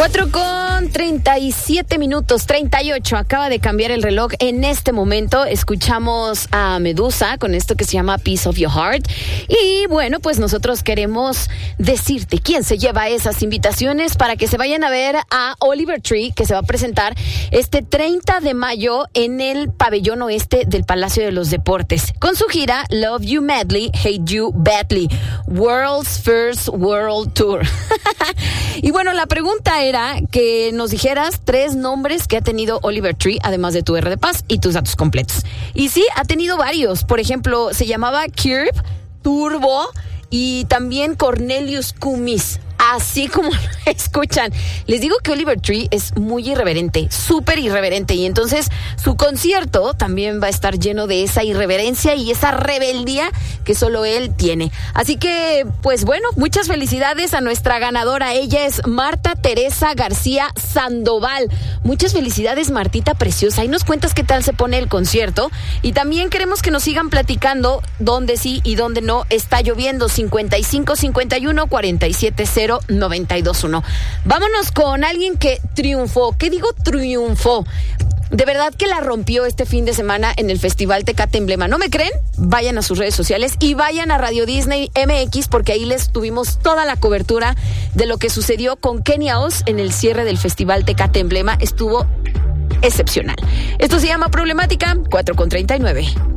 4:37, 38. Acaba de cambiar el reloj. En este momento escuchamos a Medusa con esto que se llama Piece of Your Heart. Y bueno, pues nosotros queremos decirte quién se lleva esas invitaciones para que se vayan a ver a Oliver Tree, que se va a presentar este 30 de mayo en el pabellón oeste del Palacio de los Deportes, con su gira Love You Madly, Hate You Badly, World's First World Tour. Y bueno, la pregunta era que nos dijeras 3 nombres que ha tenido Oliver Tree, además de tu R de Paz y tus datos completos. Y sí, ha tenido varios. Por ejemplo, se llamaba Kirk, Turbo y también Cornelius Cumis. Así como escuchan. Les digo que Oliver Tree es muy irreverente, súper irreverente. Y entonces su concierto también va a estar lleno de esa irreverencia y esa rebeldía que solo él tiene. Así que, pues bueno, muchas felicidades a nuestra ganadora. Ella es Marta Teresa García Sandoval. Muchas felicidades, Martita preciosa. Ahí nos cuentas qué tal se pone el concierto. Y también queremos que nos sigan platicando dónde sí y dónde no está lloviendo. 55 51 47 0 921. Vámonos con alguien que triunfó. ¿Qué digo triunfó? De verdad que la rompió este fin de semana en el Festival Tecate Emblema. ¿No me creen? Vayan a sus redes sociales y vayan a Radio Disney MX, porque ahí les tuvimos toda la cobertura de lo que sucedió con Kenia Oz en el cierre del Festival Tecate Emblema. Estuvo excepcional. Esto se llama Problemática, 4:39.